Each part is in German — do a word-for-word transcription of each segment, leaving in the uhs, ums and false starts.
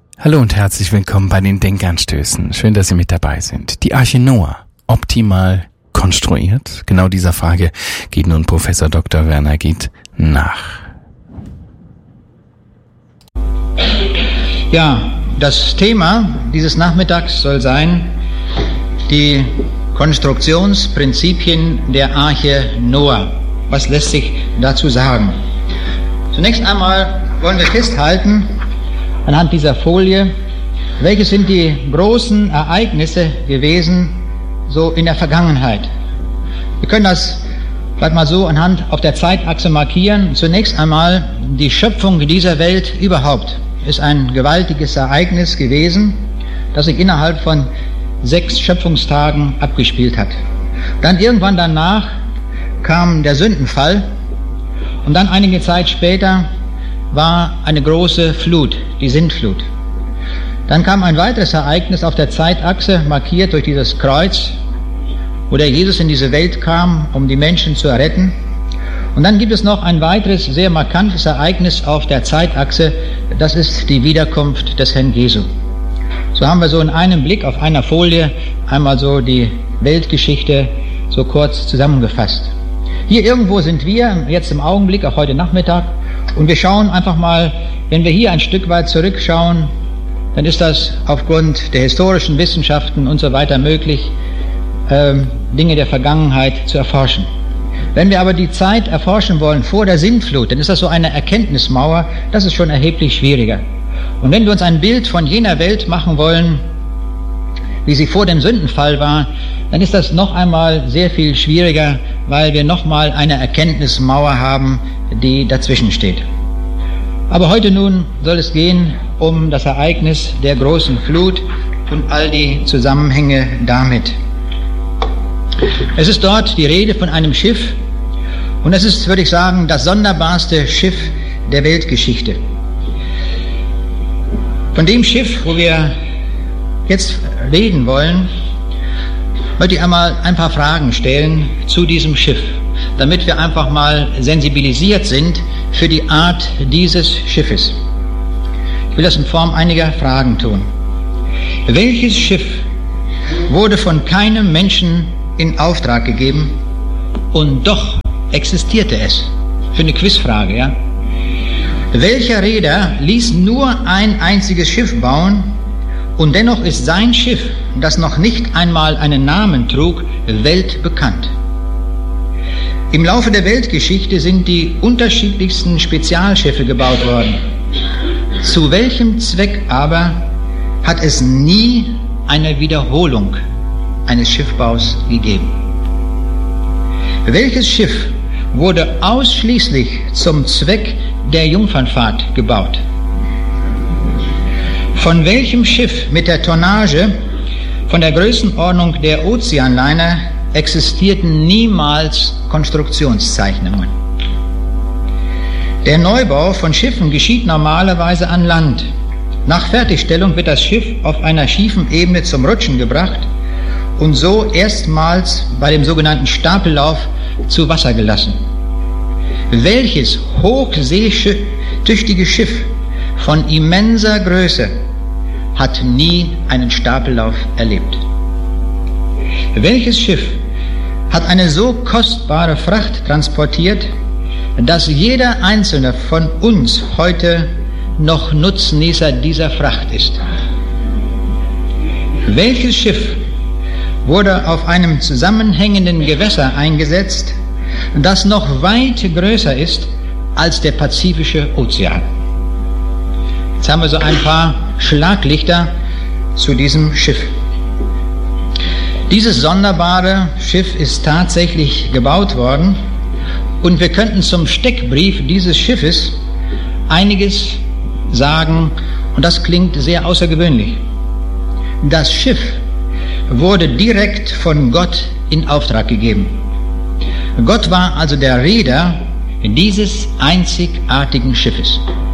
Hallo und herzlich willkommen bei den Denkanstößen. Schön, dass Sie mit dabei sind. Die Arche Noah, optimal konstruiert? Genau dieser Frage geht nun Professor Doktor Werner Gitt nach. Ja, das Thema dieses Nachmittags soll sein, die Konstruktionsprinzipien der Arche Noah. Was lässt sich dazu sagen? Zunächst einmal wollen wir festhalten, anhand dieser Folie, welche sind die großen Ereignisse gewesen, so in der Vergangenheit. Wir können das vielleicht mal so anhand auf der Zeitachse markieren. Zunächst einmal die Schöpfung dieser Welt überhaupt ist ein gewaltiges Ereignis gewesen, das sich innerhalb von sechs Schöpfungstagen abgespielt hat. Dann irgendwann danach kam der Sündenfall und dann einige Zeit später war eine große Flut, die Sintflut. Dann kam ein weiteres Ereignis auf der Zeitachse, markiert durch dieses Kreuz, wo der Jesus in diese Welt kam, um die Menschen zu erretten. Und dann gibt es noch ein weiteres, sehr markantes Ereignis auf der Zeitachse, das ist die Wiederkunft des Herrn Jesu. So haben wir so in einem Blick auf einer Folie einmal so die Weltgeschichte so kurz zusammengefasst. Hier irgendwo sind wir, jetzt im Augenblick, auch heute Nachmittag, und wir schauen einfach mal, wenn wir hier ein Stück weit zurückschauen, dann ist das aufgrund der historischen Wissenschaften und so weiter möglich, äh, Dinge der Vergangenheit zu erforschen. Wenn wir aber die Zeit erforschen wollen vor der Sintflut, dann ist das so eine Erkenntnismauer, das ist schon erheblich schwieriger. Und wenn wir uns ein Bild von jener Welt machen wollen, wie sie vor dem Sündenfall war, dann ist das noch einmal sehr viel schwieriger, weil wir noch mal eine Erkenntnismauer haben, die dazwischen steht. Aber heute nun soll es gehen um das Ereignis der großen Flut und all die Zusammenhänge damit. Es ist dort die Rede von einem Schiff und es ist, würde ich sagen, das sonderbarste Schiff der Weltgeschichte. Von dem Schiff, wo wir jetzt reden wollen, möchte ich einmal ein paar Fragen stellen zu diesem Schiff, damit wir einfach mal sensibilisiert sind für die Art dieses Schiffes. Ich will das in Form einiger Fragen tun. Welches Schiff wurde von keinem Menschen in Auftrag gegeben und doch existierte es? Für eine Quizfrage, ja? Welcher Reeder ließ nur ein einziges Schiff bauen und dennoch ist sein Schiff, das noch nicht einmal einen Namen trug, weltbekannt? Im Laufe der Weltgeschichte sind die unterschiedlichsten Spezialschiffe gebaut worden. Zu welchem Zweck aber hat es nie eine Wiederholung eines Schiffbaus gegeben? Welches Schiff wurde ausschließlich zum Zweck der Jungfernfahrt gebaut? Von welchem Schiff mit der Tonnage von der Größenordnung der Ozeanliner existierten niemals Konstruktionszeichnungen? Der Neubau von Schiffen geschieht normalerweise an Land. Nach Fertigstellung wird das Schiff auf einer schiefen Ebene zum Rutschen gebracht und so erstmals bei dem sogenannten Stapellauf zu Wasser gelassen. Welches hochseetüchtige Schiff von immenser Größe hat nie einen Stapellauf erlebt? Welches Schiff hat eine so kostbare Fracht transportiert, dass jeder einzelne von uns heute noch Nutznießer dieser Fracht ist? Welches Schiff wurde auf einem zusammenhängenden Gewässer eingesetzt, das noch weit größer ist als der Pazifische Ozean? Jetzt haben wir so ein paar Schlaglichter zu diesem Schiff. Dieses sonderbare Schiff ist tatsächlich gebaut worden und wir könnten zum Steckbrief dieses Schiffes einiges sagen und das klingt sehr außergewöhnlich. Das Schiff wurde direkt von Gott in Auftrag gegeben. Gott war also der Reeder dieses einzigartigen Schiffes.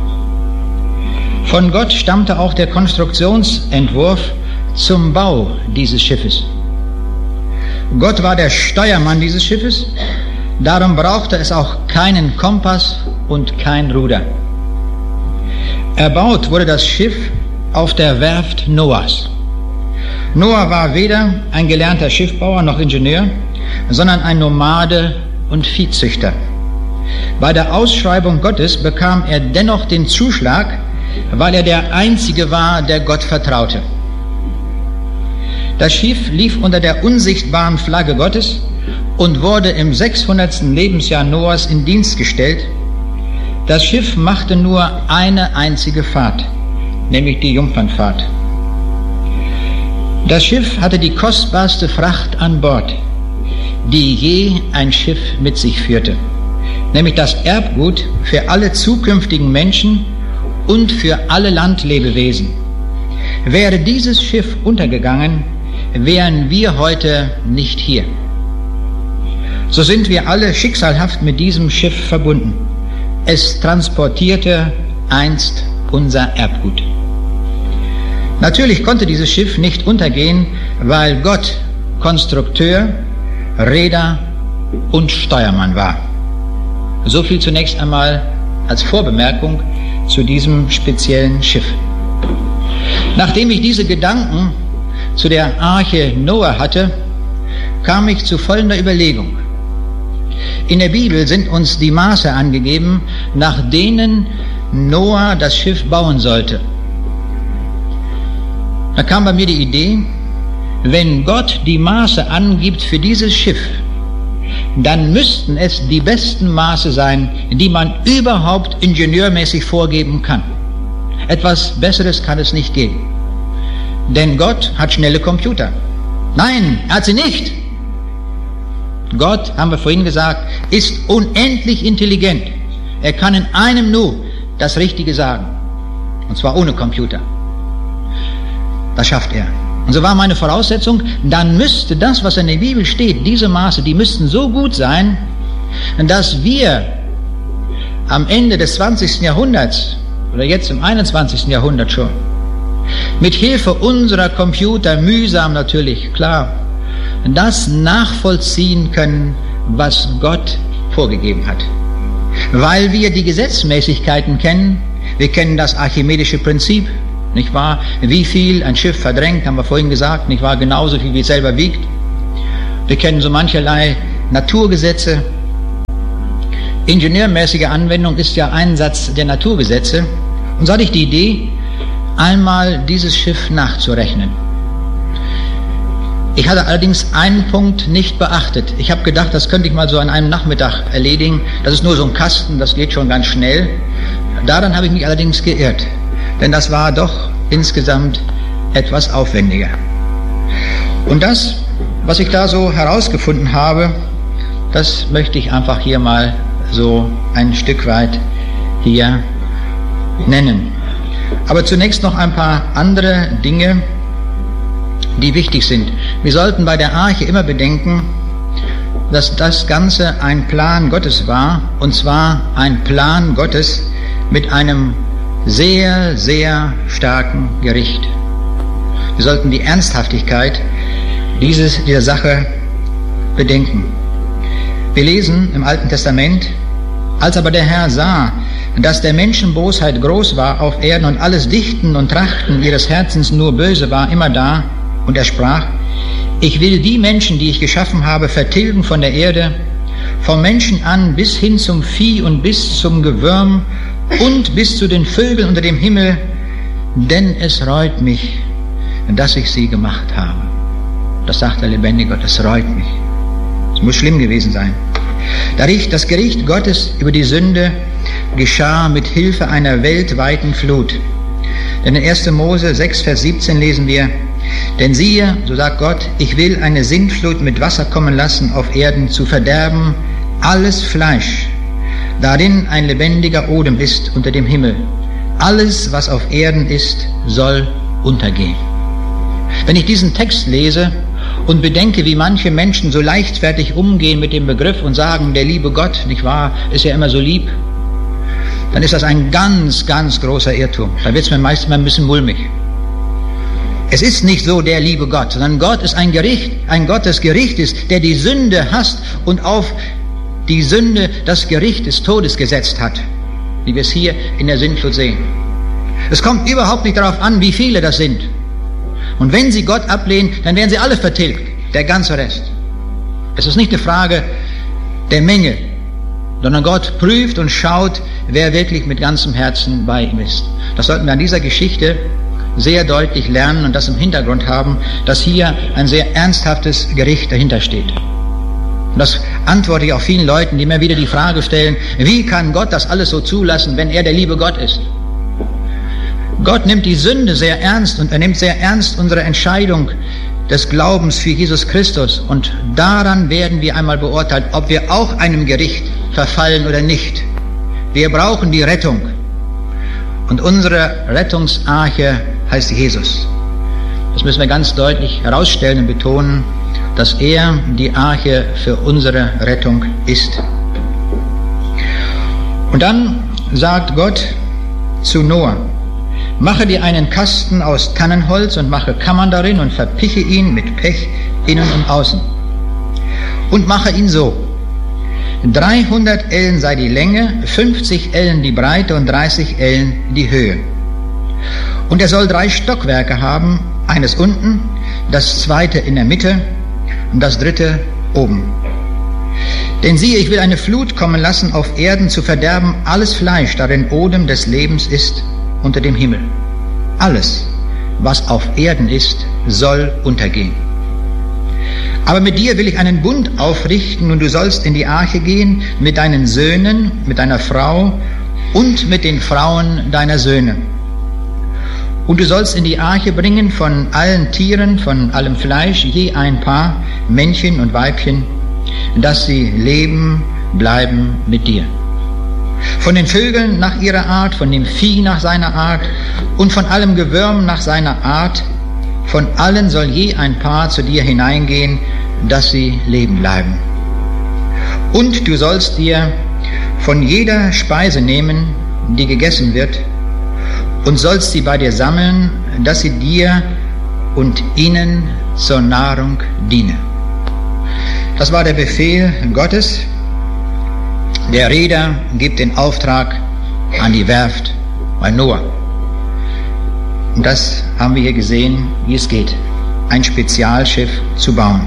Von Gott stammte auch der Konstruktionsentwurf zum Bau dieses Schiffes. Gott war der Steuermann dieses Schiffes, darum brauchte es auch keinen Kompass und kein Ruder. Erbaut wurde das Schiff auf der Werft Noahs. Noah war weder ein gelernter Schiffbauer noch Ingenieur, sondern ein Nomade und Viehzüchter. Bei der Ausschreibung Gottes bekam er dennoch den Zuschlag, weil er der Einzige war, der Gott vertraute. Das Schiff lief unter der unsichtbaren Flagge Gottes und wurde im sechshundertsten Lebensjahr Noahs in Dienst gestellt. Das Schiff machte nur eine einzige Fahrt, nämlich die Jungfernfahrt. Das Schiff hatte die kostbarste Fracht an Bord, die je ein Schiff mit sich führte, nämlich das Erbgut für alle zukünftigen Menschen und für alle Landlebewesen. Wäre dieses Schiff untergegangen, wären wir heute nicht hier. So sind wir alle schicksalhaft mit diesem Schiff verbunden. Es transportierte einst unser Erbgut. Natürlich konnte dieses Schiff nicht untergehen, weil Gott Konstrukteur, Reeder und Steuermann war. So viel zunächst einmal als Vorbemerkung zu diesem speziellen Schiff. Nachdem ich diese Gedanken zu der Arche Noah hatte, kam ich zu folgender Überlegung. In der Bibel sind uns die Maße angegeben, nach denen Noah das Schiff bauen sollte. Da kam bei mir die Idee, wenn Gott die Maße angibt für dieses Schiff, dann müssten es die besten Maße sein, die man überhaupt ingenieurmäßig vorgeben kann. Etwas Besseres kann es nicht geben. Denn Gott hat schnelle Computer. Nein, er hat sie nicht. Gott, haben wir vorhin gesagt, ist unendlich intelligent. Er kann in einem Nu das Richtige sagen. Und zwar ohne Computer. Das schafft er. Und so war meine Voraussetzung, dann müsste das, was in der Bibel steht, diese Maße, die müssten so gut sein, dass wir am Ende des zwanzigsten Jahrhunderts oder jetzt im einundzwanzigsten Jahrhundert schon mit Hilfe unserer Computer, mühsam natürlich, klar, das nachvollziehen können, was Gott vorgegeben hat. Weil wir die Gesetzmäßigkeiten kennen, wir kennen das archimedische Prinzip, nicht wahr? Wie viel ein Schiff verdrängt, haben wir vorhin gesagt, nicht wahr? Genauso viel, wie es selber wiegt. Wir kennen so mancherlei Naturgesetze. Ingenieurmäßige Anwendung ist ja Einsatz der Naturgesetze. Und so hatte ich die Idee, einmal dieses Schiff nachzurechnen. Ich hatte allerdings einen Punkt nicht beachtet. Ich habe gedacht, das könnte ich mal so an einem Nachmittag erledigen. Das ist nur so ein Kasten, das geht schon ganz schnell. Daran habe ich mich allerdings geirrt. Denn das war doch insgesamt etwas aufwendiger. Und das, was ich da so herausgefunden habe, das möchte ich einfach hier mal so ein Stück weit hier nennen. Aber zunächst noch ein paar andere Dinge, die wichtig sind. Wir sollten bei der Arche immer bedenken, dass das Ganze ein Plan Gottes war, und zwar ein Plan Gottes mit einem sehr, sehr starken Gericht. Wir sollten die Ernsthaftigkeit dieses, dieser Sache bedenken. Wir lesen im Alten Testament, als aber der Herr sah, dass der Menschen Bosheit groß war auf Erden und alles Dichten und Trachten ihres Herzens nur böse war, immer da, und er sprach, ich will die Menschen, die ich geschaffen habe, vertilgen von der Erde, vom Menschen an bis hin zum Vieh und bis zum Gewürm und bis zu den Vögeln unter dem Himmel, denn es reut mich, dass ich sie gemacht habe. Das sagt der lebendige Gott, es reut mich. Es muss schlimm gewesen sein. Das Gericht Gottes über die Sünde geschah mit Hilfe einer weltweiten Flut. Denn in erster Mose sechs, Vers siebzehn lesen wir, denn siehe, so sagt Gott, ich will eine Sintflut mit Wasser kommen lassen auf Erden, zu verderben alles Fleisch, darin ein lebendiger Odem ist unter dem Himmel. Alles, was auf Erden ist, soll untergehen. Wenn ich diesen Text lese und bedenke, wie manche Menschen so leichtfertig umgehen mit dem Begriff und sagen, der liebe Gott, nicht wahr, ist ja immer so lieb, dann ist das ein ganz, ganz großer Irrtum. Da wird es mir meistens mal ein bisschen mulmig. Es ist nicht so der liebe Gott, sondern Gott ist ein Gericht, ein Gott des Gerichtes, der die Sünde hasst und auf die Sünde das Gericht des Todes gesetzt hat, wie wir es hier in der Sintflut sehen. Es kommt überhaupt nicht darauf an, wie viele das sind. Und wenn sie Gott ablehnen, dann werden sie alle vertilgt, der ganze Rest. Es ist nicht eine Frage der Menge, sondern Gott prüft und schaut, wer wirklich mit ganzem Herzen bei ihm ist. Das sollten wir an dieser Geschichte sehr deutlich lernen und das im Hintergrund haben, dass hier ein sehr ernsthaftes Gericht dahinter steht. Und das antworte ich auch vielen Leuten, die mir wieder die Frage stellen, wie kann Gott das alles so zulassen, wenn er der liebe Gott ist? Gott nimmt die Sünde sehr ernst und er nimmt sehr ernst unsere Entscheidung des Glaubens für Jesus Christus. Und daran werden wir einmal beurteilt, ob wir auch einem Gericht verfallen oder nicht. Wir brauchen die Rettung. Und unsere Rettungsarche heißt Jesus. Das müssen wir ganz deutlich herausstellen und betonen, dass er die Arche für unsere Rettung ist. Und dann sagt Gott zu Noah, mache dir einen Kasten aus Tannenholz und mache Kammern darin und verpiche ihn mit Pech innen und außen. Und mache ihn so. dreihundert Ellen sei die Länge, fünfzig Ellen die Breite und dreißig Ellen die Höhe. Und er soll drei Stockwerke haben, eines unten, das zweite in der Mitte und das dritte oben. Denn siehe, ich will eine Flut kommen lassen auf Erden, zu verderben alles Fleisch, darin Odem des Lebens ist unter dem Himmel. Alles, was auf Erden ist, soll untergehen. Aber mit dir will ich einen Bund aufrichten und du sollst in die Arche gehen mit deinen Söhnen, mit deiner Frau und mit den Frauen deiner Söhne. Und du sollst in die Arche bringen von allen Tieren, von allem Fleisch, je ein Paar, Männchen und Weibchen, dass sie leben, bleiben mit dir. Von den Vögeln nach ihrer Art, von dem Vieh nach seiner Art und von allem Gewürm nach seiner Art, von allen soll je ein Paar zu dir hineingehen, dass sie leben bleiben. Und du sollst dir von jeder Speise nehmen, die gegessen wird, und sollst sie bei dir sammeln, dass sie dir und ihnen zur Nahrung diene. Das war der Befehl Gottes. Der Reeder gibt den Auftrag an die Werft bei Noah. Und das haben wir hier gesehen, wie es geht, ein Spezialschiff zu bauen.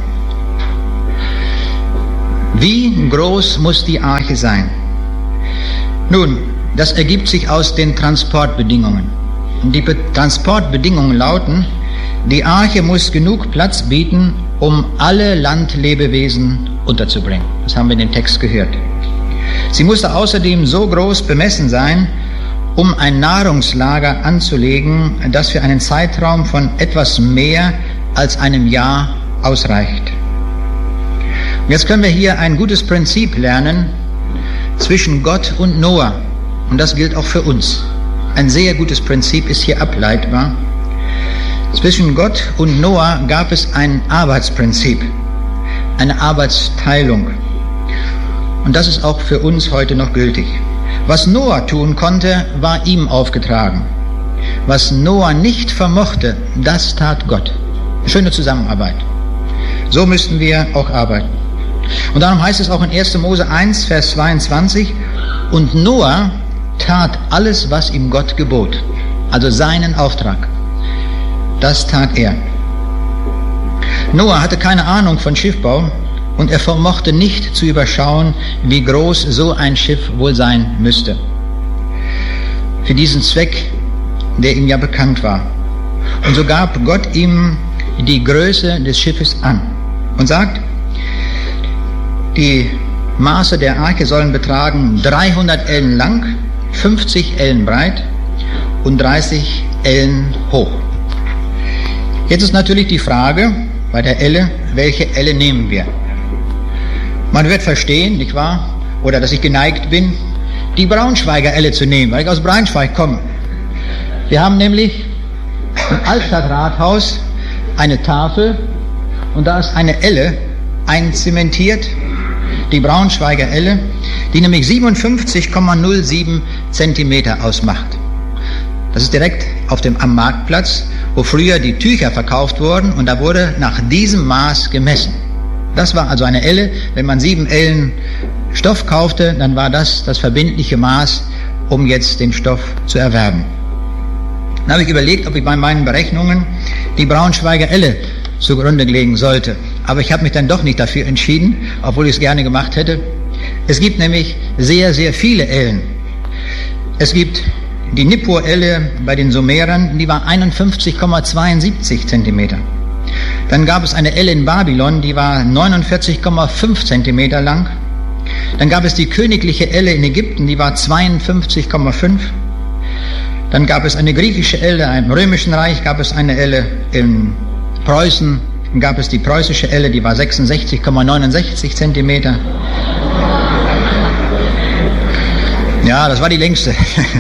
Wie groß muss die Arche sein? Nun, das ergibt sich aus den Transportbedingungen. Und die Be- Transportbedingungen lauten, die Arche muss genug Platz bieten, um alle Landlebewesen unterzubringen. Das haben wir in dem Text gehört. Sie musste außerdem so groß bemessen sein, um ein Nahrungslager anzulegen, das für einen Zeitraum von etwas mehr als einem Jahr ausreicht. Und jetzt können wir hier ein gutes Prinzip lernen zwischen Gott und Noah. Und das gilt auch für uns. Ein sehr gutes Prinzip ist hier ableitbar. Zwischen Gott und Noah gab es ein Arbeitsprinzip, eine Arbeitsteilung. Und das ist auch für uns heute noch gültig. Was Noah tun konnte, war ihm aufgetragen. Was Noah nicht vermochte, das tat Gott. Schöne Zusammenarbeit. So müssten wir auch arbeiten. Und darum heißt es auch in erster Mose eins, Vers zweiundzwanzig, und Noah tat alles, was ihm Gott gebot, also seinen Auftrag. Das tat er. Noah hatte keine Ahnung von Schiffbau und er vermochte nicht zu überschauen, wie groß so ein Schiff wohl sein müsste. Für diesen Zweck, der ihm ja bekannt war. Und so gab Gott ihm die Größe des Schiffes an und sagt, die Maße der Arche sollen betragen dreihundert Ellen lang, fünfzig Ellen breit und dreißig Ellen hoch. Jetzt ist natürlich die Frage bei der Elle, welche Elle nehmen wir? Man wird verstehen, nicht wahr, oder dass ich geneigt bin, die Braunschweiger Elle zu nehmen, weil ich aus Braunschweig komme. Wir haben nämlich im Altstadtrathaus eine Tafel und da ist eine Elle einzementiert, die Braunschweiger Elle, die nämlich siebenundfünfzig Komma null sieben Zentimeter ausmacht. Das ist direkt auf dem am Marktplatz, wo früher die Tücher verkauft wurden und da wurde nach diesem Maß gemessen. Das war also eine Elle. Wenn man sieben Ellen Stoff kaufte, dann war das das verbindliche Maß, um jetzt den Stoff zu erwerben. Dann habe ich überlegt, ob ich bei meinen Berechnungen die Braunschweiger Elle zugrunde legen sollte. Aber ich habe mich dann doch nicht dafür entschieden, obwohl ich es gerne gemacht hätte. Es gibt nämlich sehr, sehr viele Ellen. Es gibt die Nippur-Elle bei den Sumerern, die war einundfünfzig Komma zweiundsiebzig Zentimeter. Dann gab es eine Elle in Babylon, die war neunundvierzig Komma fünf Zentimeter lang. Dann gab es die königliche Elle in Ägypten, die war zweiundfünfzig Komma fünf. Dann gab es eine griechische Elle, im Römischen Reich gab es eine Elle, in Preußen gab es die preußische Elle, die war sechsundsechzig Komma neunundsechzig Zentimeter. Ja, das war die längste.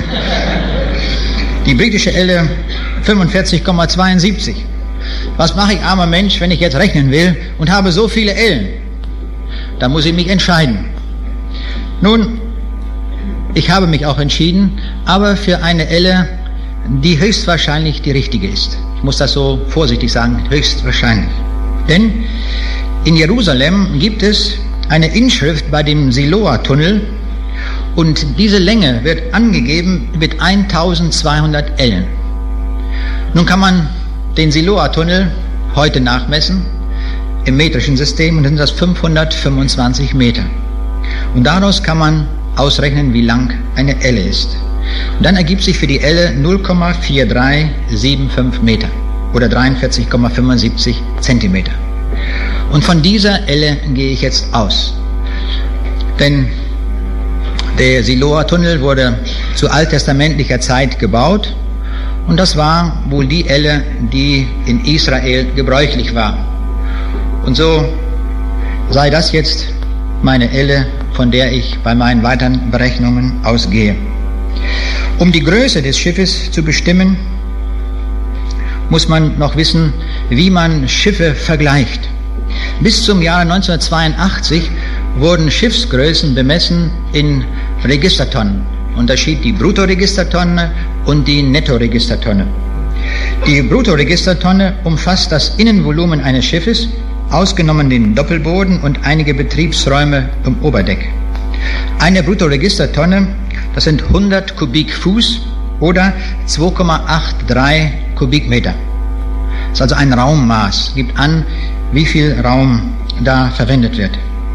Die britische Elle fünfundvierzig Komma zweiundsiebzig. Was mache ich, armer Mensch, wenn ich jetzt rechnen will und habe so viele Ellen? Da muss ich mich entscheiden. Nun, ich habe mich auch entschieden, aber für eine Elle, die höchstwahrscheinlich die richtige ist. Ich muss das so vorsichtig sagen, höchstwahrscheinlich. Denn in Jerusalem gibt es eine Inschrift bei dem Siloa-Tunnel und diese Länge wird angegeben mit eintausendzweihundert Ellen. Nun kann man den Siloa-Tunnel heute nachmessen im metrischen System und dann sind das fünfhundertfünfundzwanzig Meter. Und daraus kann man ausrechnen, wie lang eine Elle ist. Und dann ergibt sich für die Elle null Komma vier drei sieben fünf Meter oder dreiundvierzig Komma fünfundsiebzig Zentimeter. Und von dieser Elle gehe ich jetzt aus. Denn der Siloa-Tunnel wurde zu alttestamentlicher Zeit gebaut und das war wohl die Elle, die in Israel gebräuchlich war. Und so sei das jetzt meine Elle, von der ich bei meinen weiteren Berechnungen ausgehe. Um die Größe des Schiffes zu bestimmen, muss man noch wissen, wie man Schiffe vergleicht. Bis zum Jahre neunzehnhundertzweiundachtzig wurden Schiffsgrößen bemessen in Registertonnen. Unterschied die Bruttoregistertonne und die Nettoregistertonne. Die Bruttoregistertonne umfasst das Innenvolumen eines Schiffes, ausgenommen den Doppelboden und einige Betriebsräume im Oberdeck. Eine Bruttoregistertonne, das sind hundert Kubikfuß oder zwei Komma dreiundachtzig Kubikmeter. Das ist also ein Raummaß, gibt an, wie viel Raum da verwendet wird.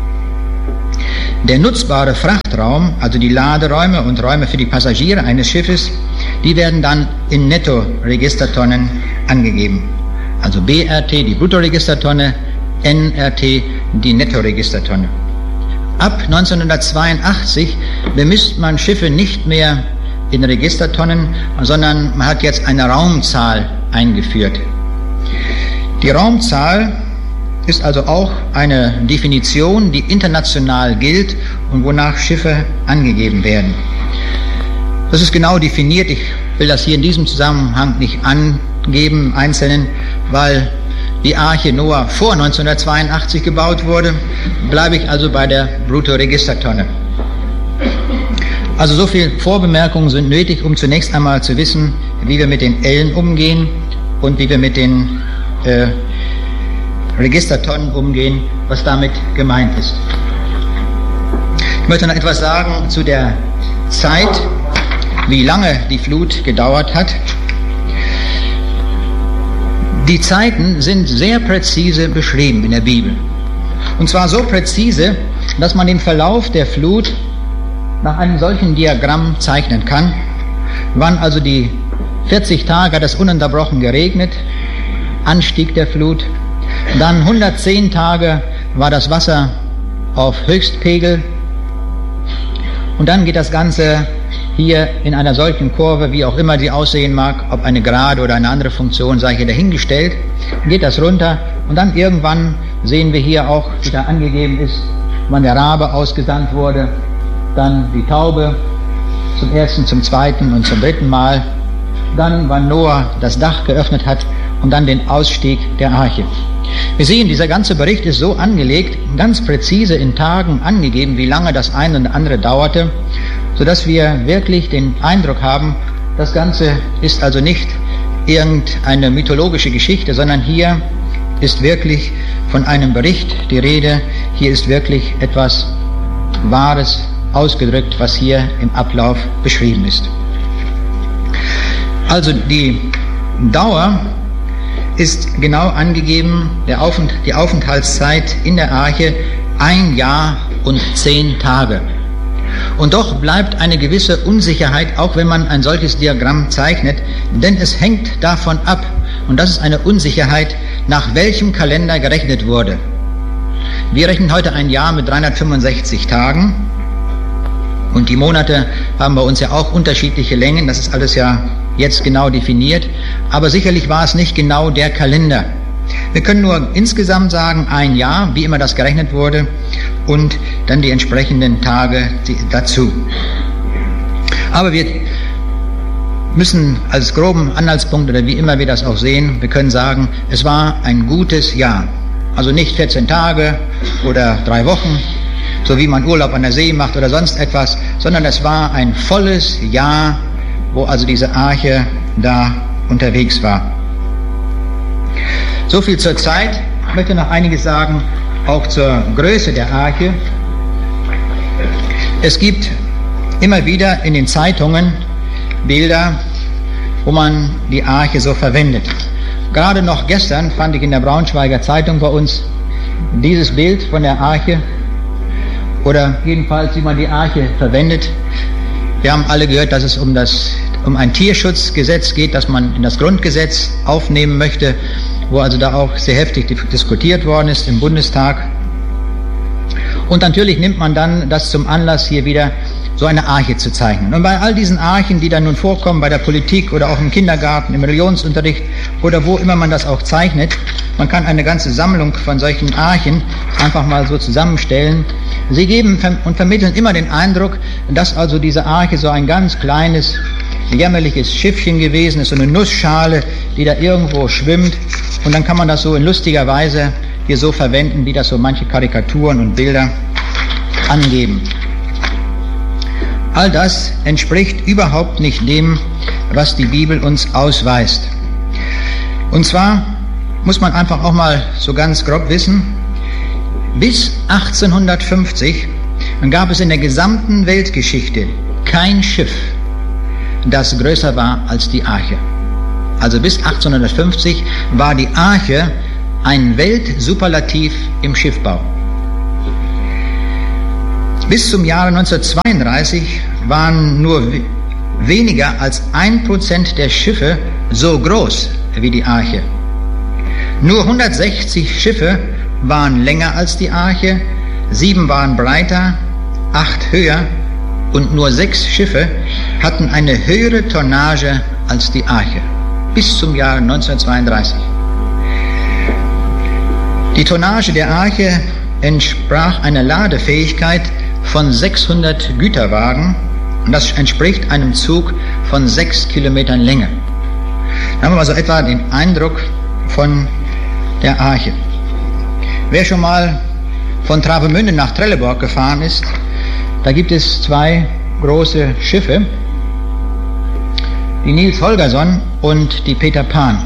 Der nutzbare Frachtraum, also die Laderäume und Räume für die Passagiere eines Schiffes, die werden dann in Nettoregistertonnen angegeben. Also B R T, die Bruttoregistertonne, N R T, die Nettoregistertonne. Ab neunzehnhundertzweiundachtzig bemisst man Schiffe nicht mehr in Registertonnen, sondern man hat jetzt eine Raumzahl eingeführt. Die Raumzahl ist also auch eine Definition, die international gilt und wonach Schiffe angegeben werden. Das ist genau definiert. Ich will das hier in diesem Zusammenhang nicht angeben im Einzelnen, weil die Arche Noah vor neunzehnhundertzweiundachtzig gebaut wurde, bleibe ich also bei der Bruttoregistertonne. Also so viele Vorbemerkungen sind nötig, um zunächst einmal zu wissen, wie wir mit den Ellen umgehen und wie wir mit den äh, Registertonnen umgehen, was damit gemeint ist. Ich möchte noch etwas sagen zu der Zeit, wie lange die Flut gedauert hat. Die Zeiten sind sehr präzise beschrieben in der Bibel. Und zwar so präzise, dass man den Verlauf der Flut nach einem solchen Diagramm zeichnen kann. Wann also die vierzig Tage hat es ununterbrochen geregnet, Anstieg der Flut. Dann hundertzehn Tage war das Wasser auf Höchstpegel. Und dann geht das Ganze hier in einer solchen Kurve, wie auch immer sie aussehen mag, ob eine gerade oder eine andere Funktion, sei hier dahingestellt, geht das runter und dann irgendwann sehen wir hier auch, wie da angegeben ist, wann der Rabe ausgesandt wurde, dann die Taube zum ersten, zum zweiten und zum dritten Mal, dann wann Noah das Dach geöffnet hat und dann den Ausstieg der Arche. Wir sehen, dieser ganze Bericht ist so angelegt, ganz präzise in Tagen angegeben, wie lange das eine und andere dauerte, sodass wir wirklich den Eindruck haben, das Ganze ist also nicht irgendeine mythologische Geschichte, sondern hier ist wirklich von einem Bericht die Rede, hier ist wirklich etwas Wahres ausgedrückt, was hier im Ablauf beschrieben ist. Also die Dauer ist genau angegeben, der Aufent- die Aufenthaltszeit in der Arche ein Jahr und zehn Tage. Und doch bleibt eine gewisse Unsicherheit, auch wenn man ein solches Diagramm zeichnet, denn es hängt davon ab, und das ist eine Unsicherheit, nach welchem Kalender gerechnet wurde. Wir rechnen heute ein Jahr mit dreihundertfünfundsechzig Tagen und die Monate haben bei uns ja auch unterschiedliche Längen, das ist alles ja jetzt genau definiert, aber sicherlich war es nicht genau der Kalender. Wir können nur insgesamt sagen, ein Jahr, wie immer das gerechnet wurde, und dann die entsprechenden Tage dazu. Aber wir müssen als groben Anhaltspunkt, oder wie immer wir das auch sehen, wir können sagen, es war ein gutes Jahr. Also nicht vierzehn Tage oder drei Wochen, so wie man Urlaub an der See macht oder sonst etwas, sondern es war ein volles Jahr, wo also diese Arche da unterwegs war. So viel zur Zeit. Ich möchte noch einiges sagen, auch zur Größe der Arche. Es gibt immer wieder in den Zeitungen Bilder, wo man die Arche so verwendet. Gerade noch gestern fand ich in der Braunschweiger Zeitung bei uns dieses Bild von der Arche, oder jedenfalls, wie man die Arche verwendet. Wir haben alle gehört, dass es um das, um ein Tierschutzgesetz geht, das man in das Grundgesetz aufnehmen möchte, wo also da auch sehr heftig diskutiert worden ist im Bundestag. Und natürlich nimmt man dann das zum Anlass, hier wieder so eine Arche zu zeichnen. Und bei all diesen Archen, die dann nun vorkommen, bei der Politik oder auch im Kindergarten, im Religionsunterricht oder wo immer man das auch zeichnet, man kann eine ganze Sammlung von solchen Archen einfach mal so zusammenstellen. Sie geben und vermitteln immer den Eindruck, dass also diese Arche so ein ganz kleines, jämmerliches Schiffchen gewesen ist, so eine Nussschale, die da irgendwo schwimmt. Und dann kann man das so in lustiger Weise hier so verwenden, wie das so manche Karikaturen und Bilder angeben. All das entspricht überhaupt nicht dem, was die Bibel uns ausweist. Und zwar muss man einfach auch mal so ganz grob wissen, bis achtzehnhundertfünfzig gab es in der gesamten Weltgeschichte kein Schiff, das größer war als die Arche. Also bis achtzehnhundertfünfzig war die Arche ein Weltsuperlativ im Schiffbau. Bis zum Jahre neunzehnhundertzweiunddreißig waren nur weniger als ein Prozent der Schiffe so groß wie die Arche. Nur hundertsechzig Schiffe waren länger als die Arche, sieben waren breiter, acht höher und nur sechs Schiffe hatten eine höhere Tonnage als die Arche. Bis zum Jahre neunzehnhundertzweiunddreißig. Die Tonnage der Arche entsprach einer Ladefähigkeit von sechshundert Güterwagen und das entspricht einem Zug von sechs Kilometern Länge. Da haben wir also etwa den Eindruck von der Arche. Wer schon mal von Travemünde nach Trelleborg gefahren ist, da gibt es zwei große Schiffe, die Niels Holgersson und die Peter Pan.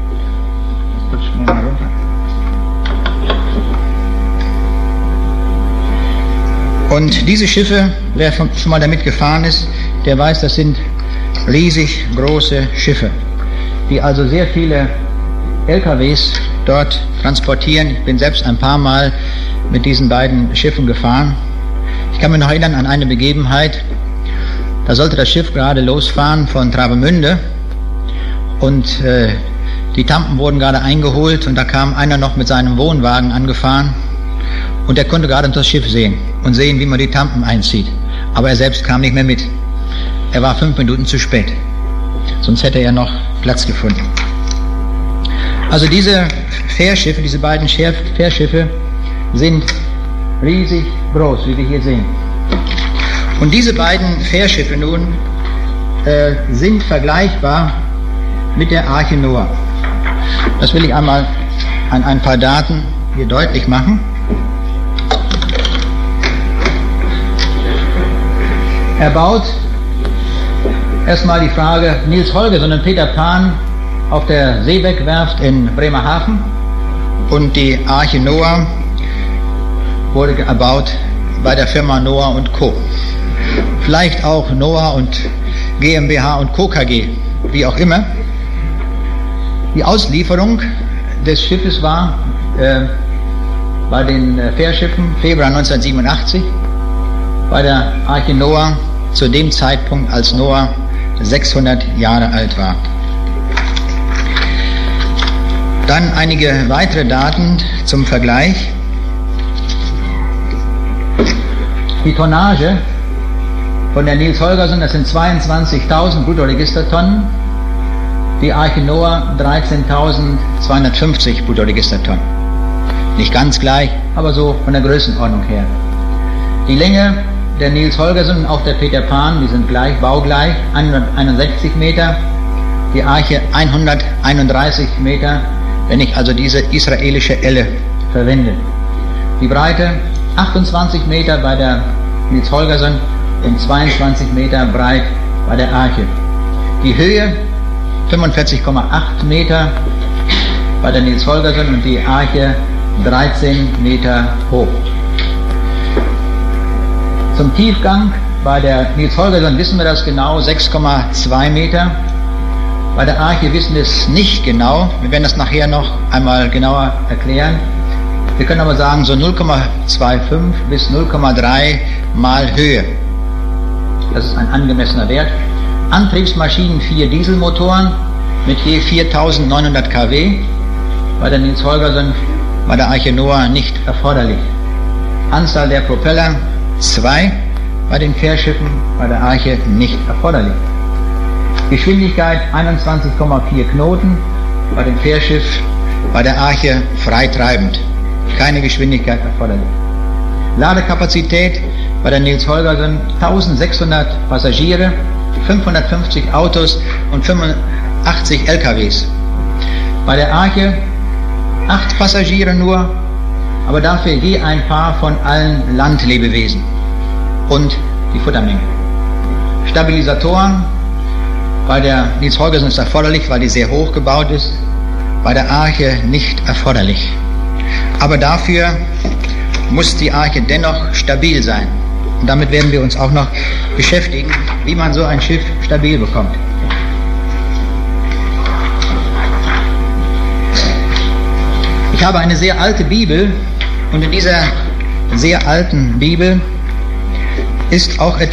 Und diese Schiffe, wer schon mal damit gefahren ist, der weiß, das sind riesig große Schiffe, die also sehr viele L K Ws dort transportieren. Ich bin selbst ein paar Mal mit diesen beiden Schiffen gefahren. Ich kann mich noch erinnern an eine Begebenheit, da sollte das Schiff gerade losfahren von Travemünde und äh, die Tampen wurden gerade eingeholt und da kam einer noch mit seinem Wohnwagen angefahren und er konnte gerade das Schiff sehen und sehen, wie man die Tampen einzieht. Aber er selbst kam nicht mehr mit. Er war fünf Minuten zu spät. Sonst hätte er noch Platz gefunden. Also diese Fährschiffe, diese beiden Fährschiffe sind riesig groß, wie wir hier sehen. Und diese beiden Fährschiffe nun äh, sind vergleichbar mit der Arche Noah. Das will ich einmal an ein paar Daten hier deutlich machen. Er baut erstmal die Frage Niels Holgersson und Peter Pan auf der Seebeck-Werft in Bremerhaven und die Arche Noah wurde erbaut bei der Firma Noah und Co. Vielleicht auch Noah und GmbH und Co. K G wie auch immer. Die Auslieferung des Schiffes war äh, bei den äh, Fährschiffen Februar neunzehnhundertsiebenundachtzig, bei der Arche Noah zu dem Zeitpunkt, als Noah sechshundert Jahre alt war. Dann einige weitere Daten zum Vergleich. Die Tonnage von der Niels Holgersen, das sind zweiundzwanzigtausend Bruttoregistertonnen. Die Arche Noah dreizehntausendzweihundertfünfzig Bruttoregistertonnen. Nicht ganz gleich, aber so von der Größenordnung her. Die Länge der Niels Holgersen und auch der Peter Pan, die sind gleich, baugleich, hunderteinundsechzig Meter. Die Arche hunderteinunddreißig Meter, wenn ich also diese israelische Elle verwende. Die Breite achtundzwanzig Meter bei der Niels Holgersen und zweiundzwanzig Meter breit bei der Arche. Die Höhe fünfundvierzig Komma acht Meter bei der Niels Holgersen und die Arche dreizehn Meter hoch. Zum Tiefgang bei der Niels Holgersen wissen wir das genau, sechs Komma zwei Meter. Bei der Arche wissen wir es nicht genau. Wir werden das nachher noch einmal genauer erklären. Wir können aber sagen, so null Komma fünfundzwanzig bis null Komma drei mal Höhe. Das ist ein angemessener Wert. Antriebsmaschinen, vier Dieselmotoren mit je viertausendneunhundert Kilowatt. Bei der Niels Holgersen, bei der Arche Noah nicht erforderlich. Anzahl der Propeller, zwei. Bei den Fährschiffen, bei der Arche nicht erforderlich. Geschwindigkeit einundzwanzig Komma vier Knoten, bei dem Fährschiff, bei der Arche freitreibend. Keine Geschwindigkeit erforderlich. Ladekapazität bei der Niels Holgersen eintausendsechshundert Passagiere, fünfhundertfünfzig Autos und fünfundachtzig L K Ws. Bei der Arche acht Passagiere nur, aber dafür je ein Paar von allen Landlebewesen und die Futtermenge. Stabilisatoren bei der Niels Holgersen ist erforderlich, weil die sehr hoch gebaut ist, bei der Arche nicht erforderlich. Aber dafür muss die Arche dennoch stabil sein. Und damit werden wir uns auch noch beschäftigen, wie man so ein Schiff stabil bekommt. Ich habe eine sehr alte Bibel und in dieser sehr alten Bibel ist auch etwas